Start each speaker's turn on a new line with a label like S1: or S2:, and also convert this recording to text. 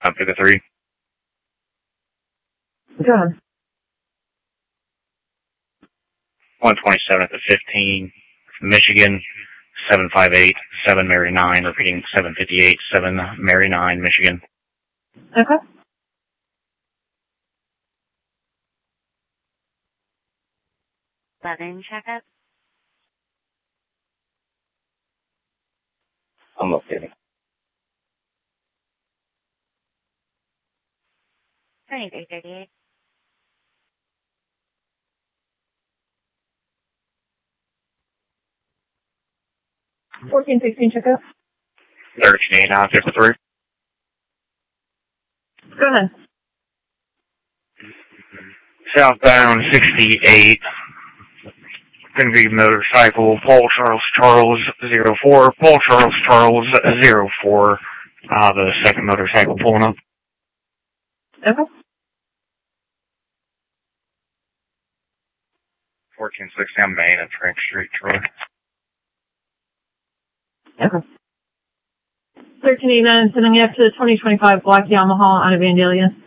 S1: Up to the 3.
S2: Go ahead.
S1: 127th to 15, Michigan, 758, 7 Mary 9, repeating 758, 7 Mary 9, Michigan.
S2: Okay.
S3: Southern checkup.
S1: I'm locating.
S3: 2338.
S2: 1416 checkup.
S1: 13, 53.
S2: Go ahead.
S1: Southbound 68. Going to be motorcycle, Paul Charles 04, Paul Charles 04. The second motorcycle pulling up.
S2: Okay.
S1: 1460 on Main at Frank Street, Troy.
S2: Okay. 1389 sending you up to the 2025 black Yamaha out of Vandalia.